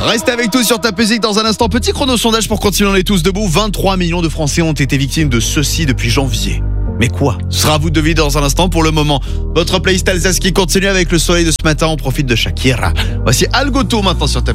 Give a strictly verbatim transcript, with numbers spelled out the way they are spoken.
Reste avec tous sur ta musique dans un instant. Petit chrono sondage pour continuer, on est tous debout. vingt-trois millions de Français ont été victimes de ceci depuis janvier. Mais quoi? Ce sera à vous de deviner dans un instant. Pour le moment, votre playlist Alsace qui continue avec le soleil de ce matin. On profite de Shakira. Voici Algoto maintenant sur ta